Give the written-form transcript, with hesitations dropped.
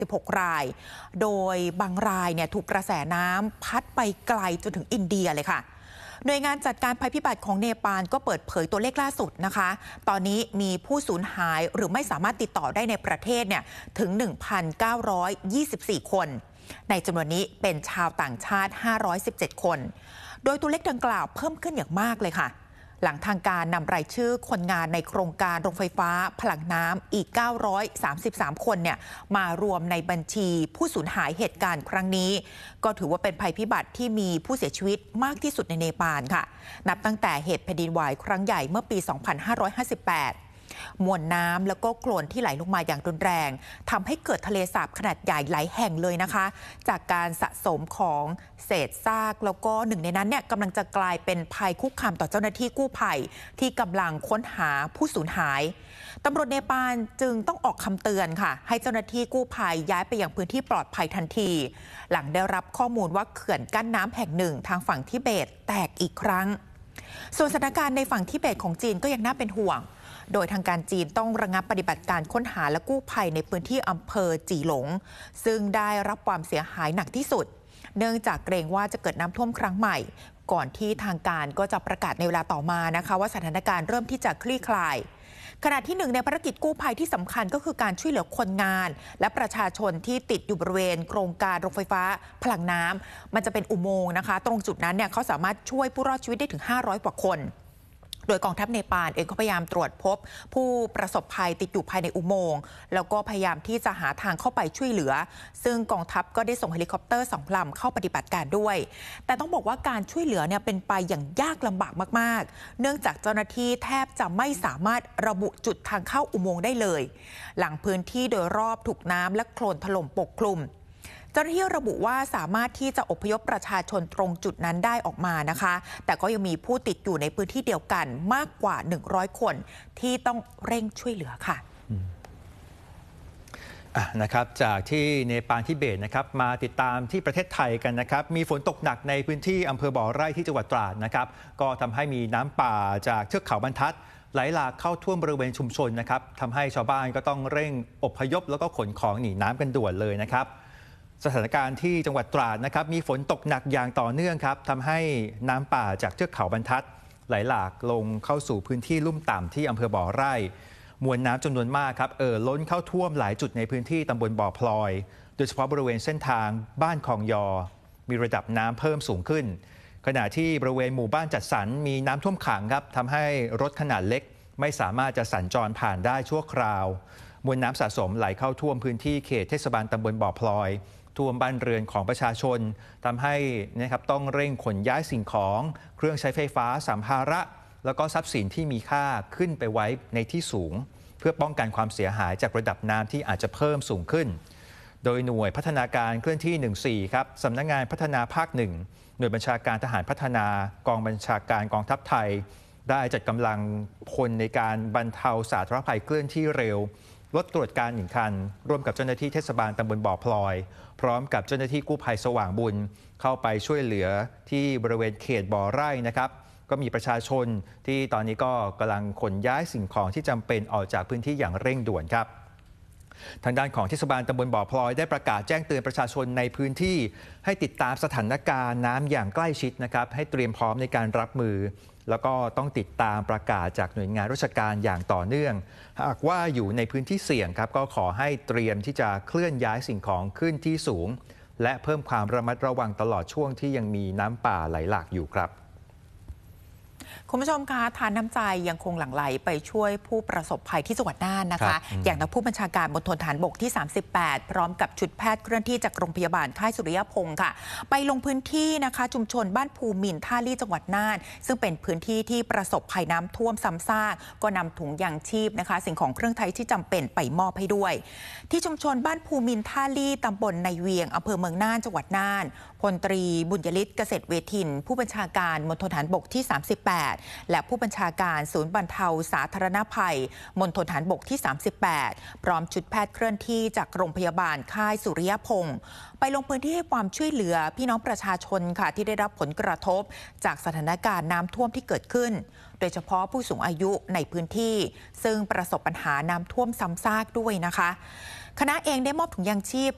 16 ราย โดยบางรายเนี่ยถูกกระแสน้ำพัดไปไกลจนถึงอินเดียเลยค่ะหน่วยงานจัดการภัยพิบัติของเนปาลก็เปิดเผยตัวเลขล่าสุดนะคะตอนนี้มีผู้สูญหายหรือไม่สามารถติดต่อได้ในประเทศเนี่ยถึง 1,924 คนในจำนวนนี้เป็นชาวต่างชาติ 517 คนโดยตัวเลขดังกล่าวเพิ่มขึ้นอย่างมากเลยค่ะหลังทางการนำรายชื่อคนงานในโครงการโรงไฟฟ้าพลังน้ำอีก 933 คนเนี่ยมารวมในบัญชีผู้สูญหายเหตุการณ์ครั้งนี้ก็ถือว่าเป็นภัยพิบัติที่มีผู้เสียชีวิตมากที่สุดในเนปาลค่ะนับตั้งแต่เหตุแผ่นดินไหวครั้งใหญ่เมื่อปี 2558มวลน้ำแล้วก็โคลนที่ไหลลงมาอย่างรุนแรงทำให้เกิดทะเลสาบขนาดใหญ่หลายแห่งเลยนะคะจากการสะสมของเศษซากแล้วก็หนึ่งในนั้นเนี่ยกำลังจะกลายเป็นภัยคุกคามต่อเจ้าหน้าที่กู้ภัยที่กำลังค้นหาผู้สูญหายตำรวจเนปาลจึงต้องออกคำเตือนค่ะให้เจ้าหน้าที่กู้ภัยย้ายไปยังพื้นที่ปลอดภัยทันทีหลังได้รับข้อมูลว่าเขื่อนกั้นน้ำแห่งหนึ่งทางฝั่งทิเบตแตกอีกครั้งส่วนสถานการณ์ในฝั่งทิเบตของจีนก็ยังน่าเป็นห่วงโดยทางการจีนต้องระงับปฏิบัติการค้นหาและกู้ภัยในพื้นที่อำเภอจีหลงซึ่งได้รับความเสียหายหนักที่สุดเนื่องจากเกรงว่าจะเกิดน้ำท่วมครั้งใหม่ก่อนที่ทางการก็จะประกาศในเวลาต่อมานะคะว่าสถานการณ์เริ่มที่จะคลี่คลายขณะที่หนึ่งในภารกิจกู้ภัยที่สำคัญก็คือการช่วยเหลือคนงานและประชาชนที่ติดอยู่บริเวณโครงการโรงไฟฟ้าพลังน้ำมันจะเป็นอุโมงค์นะคะตรงจุดนั้นเนี่ยเขาสามารถช่วยผู้รอดชีวิตได้ถึง500 กว่าคนโดยกองทัพเนปาลเองก็พยายามตรวจพบผู้ประสบภัยติดอยู่ภายในอุโมงค์แล้วก็พยายามที่จะหาทางเข้าไปช่วยเหลือซึ่งกองทัพก็ได้ส่งเฮลิคอปเตอร์2 ลำเข้าปฏิบัติการด้วยแต่ต้องบอกว่าการช่วยเหลือเนี่ยเป็นไปอย่างยากลำบากมากๆเนื่องจากเจ้าหน้าที่แทบจะไม่สามารถระบุจุดทางเข้าอุโมงค์ได้เลยหลังพื้นที่โดยรอบถูกน้ำและโคลนถล่มปกคลุมเจ้าหน้าที่ระบุว่าสามารถที่จะอพยพประชาชนตรงจุดนั้นได้ออกมานะคะแต่ก็ยังมีผู้ติดอยู่ในพื้นที่เดียวกันมากกว่า100 คนที่ต้องเร่งช่วยเหลือค่ะนะครับจากที่เนปาลทิเบตนะครับมาติดตามที่ประเทศไทยกันนะครับมีฝนตกหนักในพื้นที่อำเภอบ่อไร่ที่จังหวัดตราดนะครับก็ทำให้มีน้ำป่าจากเทือกเขาบรรทัดไหลหลากเข้าท่วมบริเวณชุมชนนะครับทำให้ชาวบ้านก็ต้องเร่งอพยพแล้วก็ขนของหนีน้ำกันด่วนเลยนะครับสถานการณ์ที่จังหวัดตราดนะครับมีฝนตกหนักอย่างต่อเนื่องครับทำให้น้ำป่าจากเทือกเขาบรรทัดไหลหลากลงเข้าสู่พื้นที่ลุ่มต่ำที่อำเภอบ่อไร่มวลน้ำจำนวนมากครับล้นเข้าท่วมหลายจุดในพื้นที่ตำบลบ่อพลอยโดยเฉพาะบริเวณเส้นทางบ้านคลองยอมีระดับน้ำเพิ่มสูงขึ้นขณะที่บริเวณหมู่บ้านจัดสรรมีน้ำท่วมขังครับทำให้รถขนาดเล็กไม่สามารถจะสัญจรผ่านได้ชั่วคราวมวลน้ำสะสมไหลเข้าท่วมพื้นที่เขตเทศบาลตำบลบ่อพลอยท่วมบ้านเรือนของประชาชนทำให้นะครับต้องเร่งขนย้ายสิ่งของเครื่องใช้ไฟฟ้าสัมภาระแล้วก็ทรัพย์สินที่มีค่าขึ้นไปไว้ในที่สูงเพื่อป้องกันความเสียหายจากระดับน้ำที่อาจจะเพิ่มสูงขึ้นโดยหน่วยพัฒนาการเคลื่อนที่14ครับสำนักงานพัฒนาภาค1หน่วยบัญชาการทหารพัฒนากองบัญชาการกองทัพไทยได้จัดกำลังพลในการบรรเทาสาธารณภัยเคลื่อนที่เร็วรถตรวจการ1 คันร่วมกับเจ้าหน้าที่เทศบาลตำบลบ่อพลอยพร้อมกับเจ้าหน้าที่กู้ภัยสว่างบุญเข้าไปช่วยเหลือที่บริเวณเขตบ่อไร่นะครับก็มีประชาชนที่ตอนนี้ก็กำลังขนย้ายสิ่งของที่จำเป็นออกจากพื้นที่อย่างเร่งด่วนครับทางด้านของเทศบาลตำบลบ่อพลอยได้ประกาศแจ้งเตือนประชาชนในพื้นที่ให้ติดตามสถานการณ์น้ำอย่างใกล้ชิดนะครับให้เตรียมพร้อมในการรับมือแล้วก็ต้องติดตามประกาศจากหน่วยงานราชการอย่างต่อเนื่องหากว่าอยู่ในพื้นที่เสี่ยงครับก็ขอให้เตรียมที่จะเคลื่อนย้ายสิ่งของขึ้นที่สูงและเพิ่มความระมัดระวังตลอดช่วงที่ยังมีน้ำป่าไหลหลากอยู่ครับคุณผู้ชมคะทานน้ำใจยังคงหลั่งไหลไปช่วยผู้ประสบภัยที่จังหวัดน่านนะคะอย่างนักผู้บัญชาการมณฑลทหารบกที่38พร้อมกับชุดแพทย์เคลื่อนที่จากโรงพยาบาลค่ายสุริยพงศ์ค่ะไปลงพื้นที่นะคะชุมชนบ้านภูมินท่าลี่จังหวัดน่านซึ่งเป็นพื้นที่ที่ประสบภัยน้ำท่วมซ้ำซากก็นำถุงยางชีพนะคะสิ่งของเครื่องใช้ที่จำเป็นไปมอบให้ด้วยที่ชุมชนบ้านภูมินท่าลี่ตำบลในเวียงอำเภอเมืองน่านจังหวัดน่านพลตรีบุญยฤทธิ์เกษตรเวทินผู้บัญชาการมณฑลทหารบกที่38และผู้บัญชาการศูนย์บรรเทาสาธารณภัยมณฑลทหารบกที่38พร้อมชุดแพทย์เคลื่อนที่จากโรงพยาบาลค่ายสุริยพงศ์ไปลงพื้นที่ให้ความช่วยเหลือพี่น้องประชาชนค่ะที่ได้รับผลกระทบจากสถานการณ์น้ำท่วมที่เกิดขึ้นโดยเฉพาะผู้สูงอายุในพื้นที่ซึ่งประสบปัญหาน้ำท่วมซ้ำซากด้วยนะคะคณะเองได้มอบถุงยางชีพ